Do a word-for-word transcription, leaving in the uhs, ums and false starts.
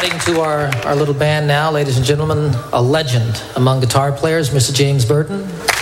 Adding to our, our little band now, ladies and gentlemen, a legend among guitar players, Mister James Burton.